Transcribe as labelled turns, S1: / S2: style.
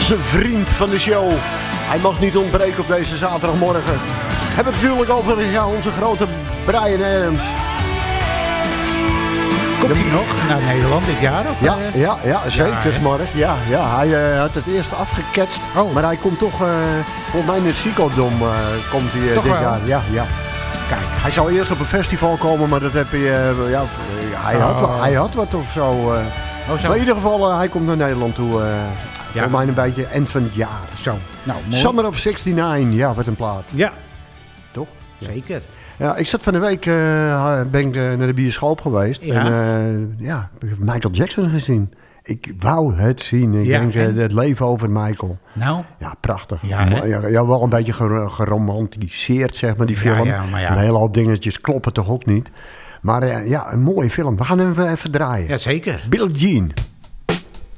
S1: vaste vriend van de show. Hij mag niet ontbreken op deze zaterdagmorgen. Hebben het natuurlijk over onze grote Bryan Adams.
S2: Komt hij nog naar Nederland dit jaar? Of
S1: ja, zeker, Mark. Ja, hij had het eerst afgeketst. Maar hij komt toch, volgens mij in het Ziekeldom komt hij dit jaar. Ja. Kijk, hij zou eerst op een festival komen, maar dat heb je... hij had wat of zo. Maar in ieder geval, hij komt naar Nederland toe. Volgens mij een beetje eind van het jaar.
S2: Zo, nou mooi.
S1: Summer of '69, ja, wat een plaat.
S2: Ja.
S1: Toch? Ja.
S2: Zeker.
S1: Ja, ik zat van de week ben ik naar de bioscoop geweest.
S2: Ja.
S1: En ik heb Michael Jackson gezien. Ik wou het zien. Ik denk het leven over Michael.
S2: Nou?
S1: Ja, prachtig.
S2: Ja,
S1: wel een beetje geromantiseerd, zeg maar, die film. Een hele hoop dingetjes kloppen toch ook niet. Maar een mooie film. We gaan hem even draaien.
S2: Ja, zeker.
S1: Billie Jean.